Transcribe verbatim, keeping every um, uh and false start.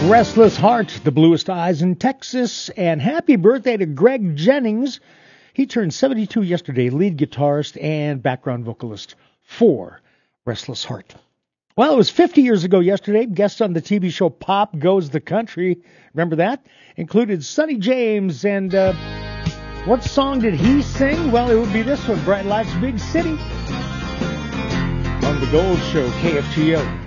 Restless Heart, The Bluest Eyes in Texas, and happy birthday to Greg Jennings. He turned seventy-two yesterday, lead guitarist and background vocalist for Restless Heart. Well, it was fifty years ago yesterday. Guests on the T V show Pop Goes the Country, remember that? Included Sonny James, and uh, what song did he sing? Well, it would be this one, Bright Lights, Big City, on The Gold Show, K F G O.